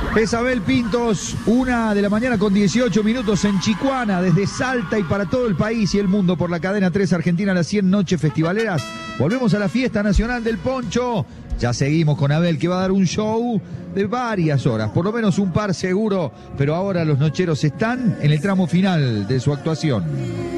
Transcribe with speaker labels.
Speaker 1: Es Abel Pintos, 1:18 a.m. en Chicuana, desde Salta y para todo el país y el mundo por la cadena 3 Argentina, las 100 noches festivaleras. Volvemos a la fiesta nacional del poncho. Ya seguimos con Abel, que va a dar un show de varias horas, por lo menos un par seguro, pero ahora los nocheros están en el tramo final de su actuación.